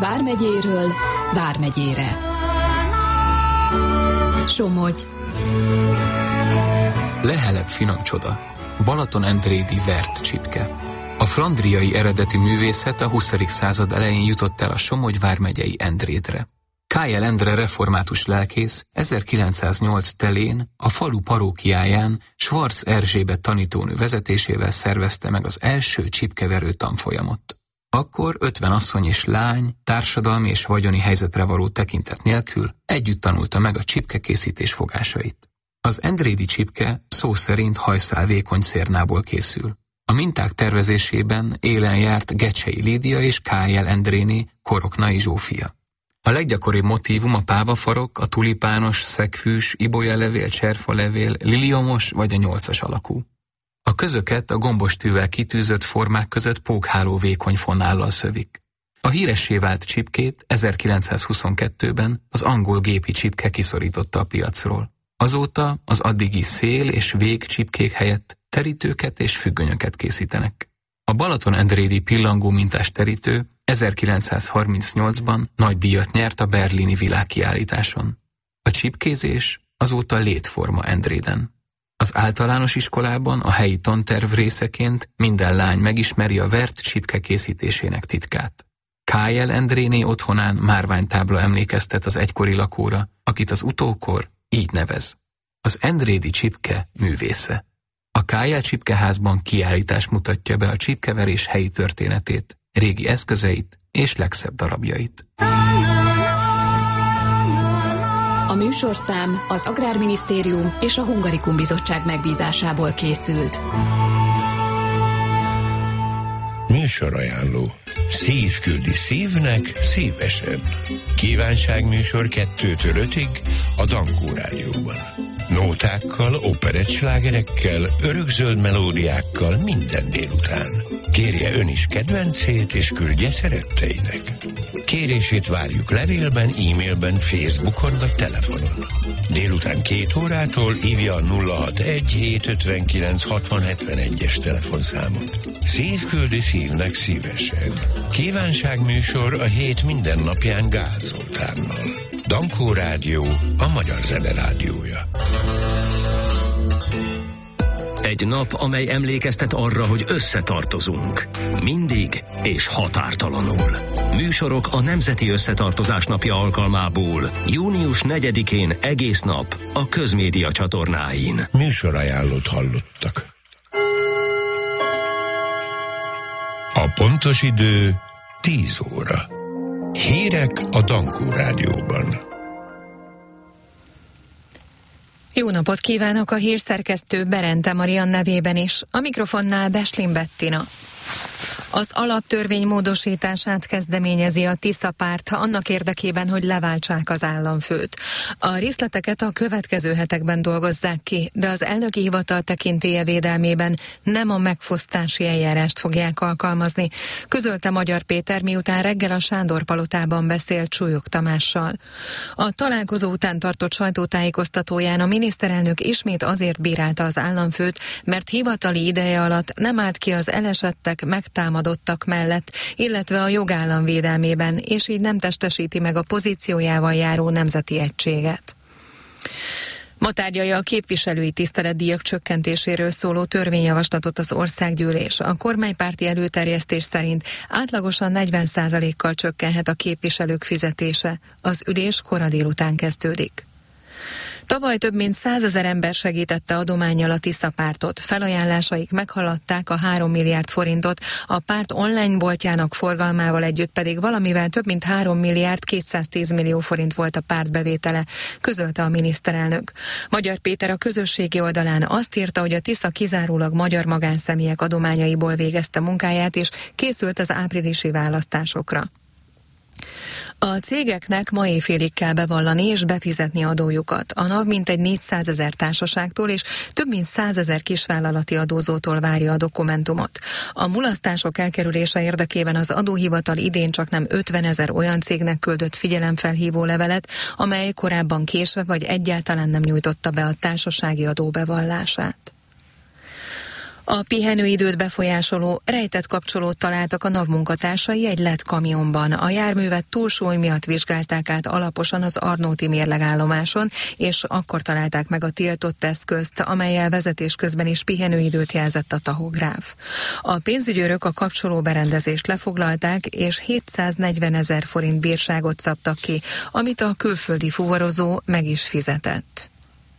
Vármegyéről Vármegyére. Somogy. Lehelett finom csoda. Balaton-Endrédi vert csipke. A flandriai eredetű művészet a 20. század elején jutott el a Somogy vármegyei Endrédre. K.L. Endre református lelkész 1908 telén a falu parókiáján Schwarz Erzsébet tanítónő vezetésével szervezte meg az első csipkeverő tanfolyamot. Akkor 50 asszony és lány társadalmi és vagyoni helyzetre való tekintet nélkül együtt tanulta meg a csipkekészítés fogásait. Az endrédi csipke szó szerint hajszál vékony szérnából készül. A minták tervezésében élen járt Gecsei Lídia és K.L. Endréné Koroknai Zsófia. A leggyakoribb motívum a pávafarok, a tulipános, szegfűs, ibolyalevél, cserfalevél, liliomos vagy a 8-as alakú. A közöket a gombostűvel kitűzött formák között pókháló vékony fonállal szövik. A híressé vált csipkét 1922-ben az angol gépi csipke kiszorította a piacról. Azóta az addigi szél és vég csipkék helyett terítőket és függönyöket készítenek. A Balaton-Endrédi pillangó mintás terítő 1938-ban nagy díjat nyert a berlini világkiállításon. A csipkézés azóta létforma Endréden. Az általános iskolában a helyi tanterv részeként minden lány megismeri a vert csipke készítésének titkát. K.L. Endréné otthonán márványtábla emlékeztet az egykori lakóra, akit az utókor így nevez: az endrédi csipke művésze. A K.L. csipkeházban kiállítás mutatja be a csipkeverés helyi történetét, régi eszközeit és legszebb darabjait. A műsorszám az Agrárminisztérium és a Hungarikum Bizottság megbízásából készült. Műsorajánló. Szív küldi szívnek szívesen. Kívánságműsor 2-től 5-ig a Dankó Rádióban. Nótákkal, operettslágerekkel, örökzöld melódiákkal minden délután. Kérje ön is kedvencét és küldje szeretteinek. Kérését várjuk levélben, e-mailben, Facebookon vagy telefonon. Délután 2 órától hívja a 061-759-6071-es telefonszámot. Szív küldi szívnek szívesen. Kívánságműsor a hét minden napján Gál Zoltánnal. Dankó Rádió, a magyar zene rádiója. Egy nap, amely emlékeztet arra, hogy összetartozunk. Mindig és határtalanul. Műsorok a Nemzeti Összetartozás Napja alkalmából. Június 4-én egész nap a Közmédia csatornáin. Műsorajánlót hallottak. A pontos idő 10 óra. Hírek a Dankó Rádióban. Jó napot kívánok, a hírszerkesztő Berente Marian nevében is, a mikrofonnál Beslin Bettina. Az alaptörvény módosítását kezdeményezi a Tisza párt annak érdekében, hogy leváltsák az államfőt. A részleteket a következő hetekben dolgozzák ki, de az elnöki hivatal tekintélye védelmében nem a megfosztási eljárást fogják alkalmazni, közölte Magyar Péter, miután reggel a Sándor palotában beszélt Súlyog Tamással. A találkozó után tartott sajtótájékoztatóján a miniszterelnök ismét azért bírálta az államfőt, mert hivatali ideje alatt nem állt ki az elesettek megtámadottak mellett, illetve a jogállam védelmében, és így nem testesíti meg a pozíciójával járó nemzeti egységet. Ma tárgyalja a képviselői tiszteletdíjak csökkentéséről szóló törvényjavaslatot az országgyűlés. A kormánypárti előterjesztés szerint átlagosan 40%-kal csökkenhet a képviselők fizetése. Az ülés kora délután kezdődik. Tavaly több mint 100 000 ember segítette adománnyal a Tisza pártot. Felajánlásaik meghaladták a 3 milliárd forintot, a párt online boltjának forgalmával együtt pedig valamivel több mint 3 milliárd 210 millió forint volt a párt bevétele, közölte a miniszterelnök. Magyar Péter a közösségi oldalán azt írta, hogy a Tisza kizárólag magyar magánszemélyek adományaiból végezte munkáját, és készült az áprilisi választásokra. A cégeknek ma éjfélig kell bevallani és befizetni adójukat. A NAV mintegy 400 000 társaságtól és több mint 100 000 kisvállalati adózótól várja a dokumentumot. A mulasztások elkerülése érdekében az adóhivatal idén csaknem 50 000 olyan cégnek küldött figyelemfelhívó levelet, amely korábban késve vagy egyáltalán nem nyújtotta be a társasági adó bevallását. A pihenőidőt befolyásoló rejtett kapcsolót találtak a NAV munkatársai egy LED kamionban. A járművet túlsúly miatt vizsgálták át alaposan az Arnóti mérlegállomáson, és akkor találták meg a tiltott eszközt, amellyel vezetés közben is pihenőidőt jelzett a tahográf. A pénzügyőrök a kapcsoló berendezést lefoglalták, és 740 000 forint bírságot szabtak ki, amit a külföldi fuvarozó meg is fizetett.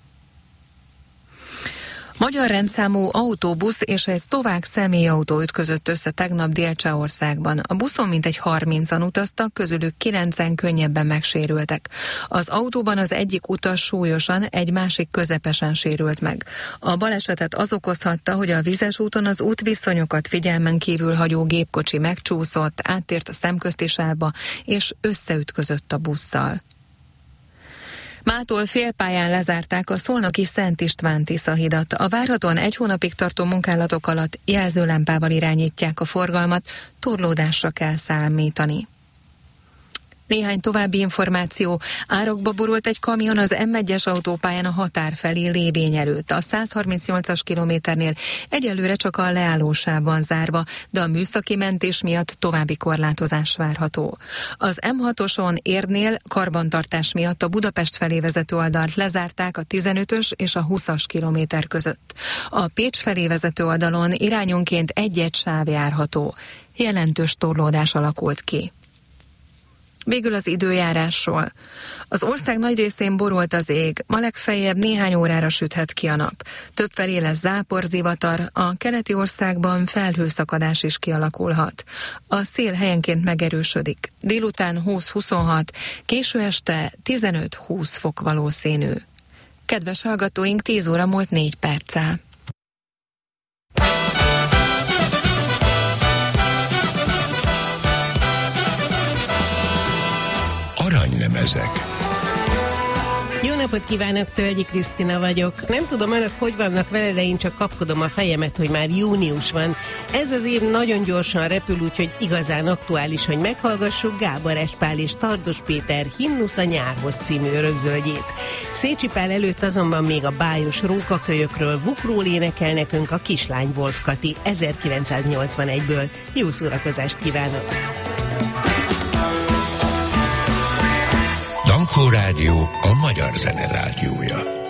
Magyar rendszámú autóbusz és egy szlovák személyautó ütközött össze tegnap Dél-Csehországban. A buszon mintegy 30-an utaztak, közülük 9-en könnyebben megsérültek. Az autóban az egyik utas súlyosan, egy másik közepesen sérült meg. A balesetet az okozhatta, hogy a vizes úton az útviszonyokat figyelmen kívül hagyó gépkocsi megcsúszott, áttért a szemközti sávba és összeütközött a busszal. Mától félpályán lezárták a szolnoki Szent István Tisza-hidat. A várhatóan 1 hónapig tartó munkálatok alatt jelzőlámpával irányítják a forgalmat, torlódásra kell számítani. Néhány további információ. Árokba borult egy kamion az M1-es autópályán a határ felé Lébény előtt. A 138-as kilométernél egyelőre csak a leállósáv van zárva, de a műszaki mentés miatt további korlátozás várható. Az M6-oson Érdnél karbantartás miatt a Budapest felé vezető oldalt lezárták a 15-ös és a 20-as kilométer között. A Pécs felé vezető oldalon irányonként egy-egy sáv járható. Jelentős torlódás alakult ki. Végül az időjárásról. Az ország nagy részén borult az ég, ma legfeljebb néhány órára süthet ki a nap. Többfelé lesz záporzivatar, a keleti országban felhőszakadás is kialakulhat. A szél helyenként megerősödik. Délután 20-26, késő este 15-20 fok valószínű. Kedves hallgatóink, 10 óra múlt 4 perccel. Aranylemezek. Jó napot kívánok, Tölgyi Krisztina vagyok. Nem tudom önök, hogy vannak vele, de én csak kapkodom a fejemet, hogy már június van. Ez az év nagyon gyorsan repül, úgyhogy igazán aktuális, hogy meghallgassuk Gábor Espál és Tardos Péter Himnusz a nyárhoz című örökzöldjét. Szécsi Pál előtt azonban még a bájos rókakölyökről, Vukról énekel nekünk a Kislány Wolf Kati 1981-ből. Jó szórakozást kívánok! Dankó Rádió, a magyar zene rádiója.